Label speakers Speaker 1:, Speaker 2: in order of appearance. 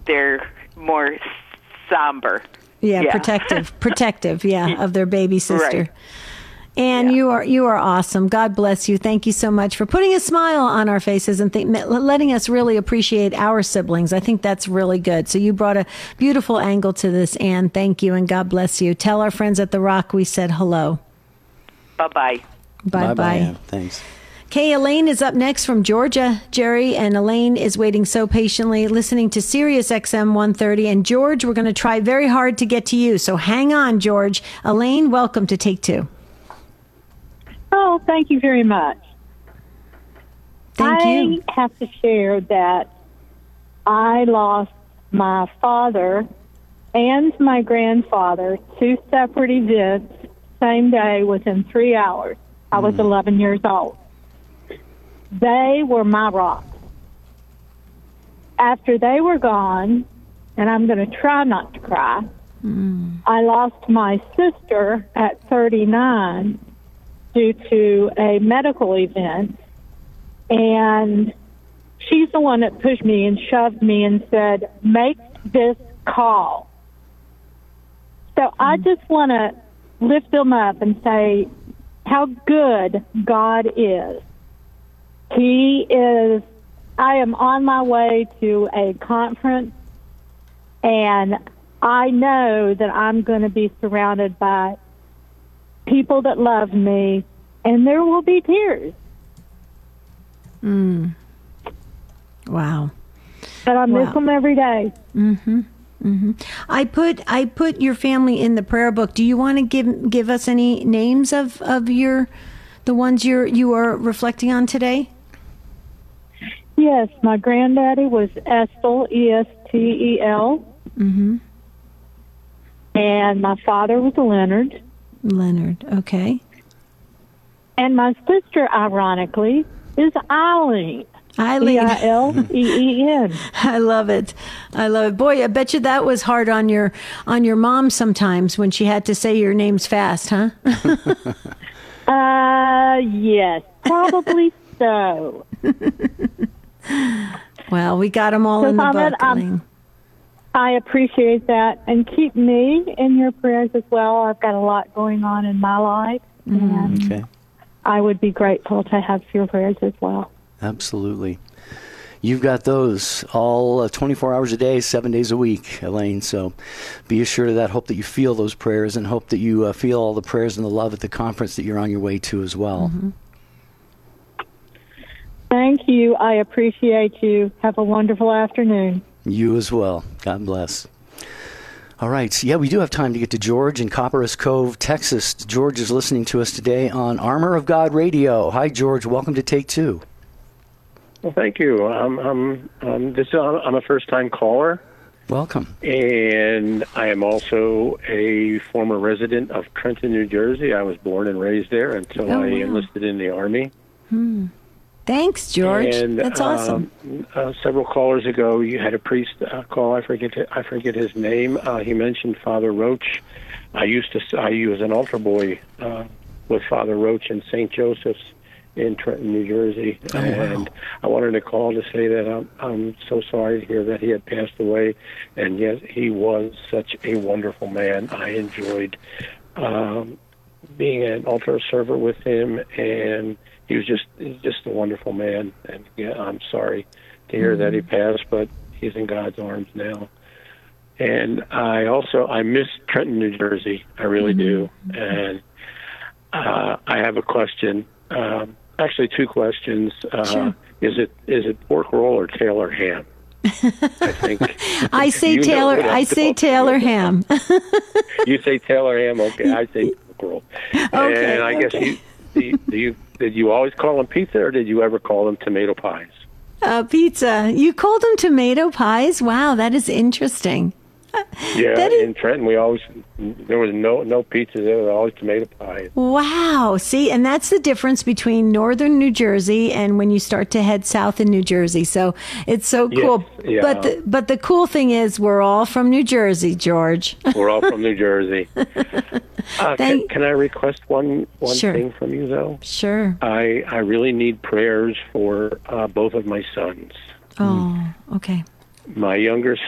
Speaker 1: they're more somber.
Speaker 2: Yeah, protective, of their baby sister.
Speaker 1: Right.
Speaker 2: And you are awesome. God bless you. Thank you so much for putting a smile on our faces and letting us really appreciate our siblings. I think that's really good. So you brought a beautiful angle to this, Ann. Thank you, and God bless you. Tell our friends at The Rock we said hello.
Speaker 1: Bye-bye.
Speaker 2: Bye-bye.
Speaker 3: Ann. Thanks.
Speaker 2: Okay, Elaine is up next from Georgia, Jerry, and Elaine is waiting so patiently, listening to Sirius XM 130. And George, we're going to try very hard to get to you, so hang on, George. Elaine, welcome to Take Two.
Speaker 4: Oh, thank you very much.
Speaker 2: Thank you.
Speaker 4: I have to share that I lost my father and my grandfather, 2 separate events, same day within 3 hours. I was 11 years old. They were my rocks. After they were gone, and I'm going to try not to cry, I lost my sister at 39 due to a medical event, and she's the one that pushed me and shoved me and said, make this call. So I just want to lift them up and say how good God is. I am on my way to a conference, and I know that I'm going to be surrounded by people that love me, and there will be tears.
Speaker 2: Wow.
Speaker 4: But I miss them every day.
Speaker 2: I put your family in the prayer book. Do you want to give us any names of the ones you are reflecting on today?
Speaker 4: Yes, my granddaddy was Estel, Estel. And my father was Leonard.
Speaker 2: Leonard, okay.
Speaker 4: And my sister, ironically, is Eileen.
Speaker 2: Eileen.
Speaker 4: Eileen.
Speaker 2: I love it. Boy, I bet you that was hard on your mom sometimes when she had to say your names fast, huh?
Speaker 4: Yes, probably so.
Speaker 2: Well, we got them all in the book, Eileen.
Speaker 4: I appreciate that. And keep me in your prayers as well. I've got a lot going on in my life. And I would be grateful to have your prayers as well.
Speaker 3: Absolutely. You've got those all 24 hours a day, 7 days a week, Elaine. So be assured of that. Hope that you feel those prayers and hope that you feel all the prayers and the love at the conference that you're on your way to as well.
Speaker 4: Thank you. I appreciate you. Have a wonderful afternoon.
Speaker 3: You as well. God bless. All right. So, we do have time to get to George in Copperas Cove, Texas. George is listening to us today on Armor of God Radio. Hi, George. Welcome to Take Two.
Speaker 5: Well, thank you. I'm a first-time caller.
Speaker 3: Welcome.
Speaker 5: And I am also a former resident of Trenton, New Jersey. I was born and raised there until I enlisted in the Army.
Speaker 2: Thanks, George.
Speaker 5: And,
Speaker 2: that's awesome.
Speaker 5: Several callers ago, you had a priest call. I forget his name. He mentioned Father Roach. I was an altar boy with Father Roach in St. Joseph's in Trenton, New Jersey. And I wanted to call to say that I'm so sorry to hear that he had passed away. And yes, he was such a wonderful man. I enjoyed being an altar server with him, and he was just a wonderful man. And I'm sorry to hear that he passed, but he's in God's arms now. And I miss Trenton, New Jersey. I really do. And I have a question. Actually, 2 questions.
Speaker 2: Sure.
Speaker 5: Is it pork roll or Taylor ham? I think
Speaker 2: I say Taylor. I say Taylor ham.
Speaker 5: You say Taylor ham. Okay, I say pork roll.
Speaker 2: Okay,
Speaker 5: and I guess did you always call them pizza, or did you ever call them tomato pies?
Speaker 2: Pizza. You called them tomato pies? Wow, that is interesting.
Speaker 5: Yeah, in Trenton, there was no pizza. There was always tomato pies.
Speaker 2: Wow. See, and that's the difference between northern New Jersey and when you start to head south in New Jersey. So it's so cool.
Speaker 5: Yes, yeah.
Speaker 2: But the cool thing is we're all from New Jersey, George.
Speaker 5: We're all from New Jersey. Can I request one thing from you, though?
Speaker 2: Sure.
Speaker 5: I really need prayers for both of my sons.
Speaker 2: Oh, okay.
Speaker 5: My younger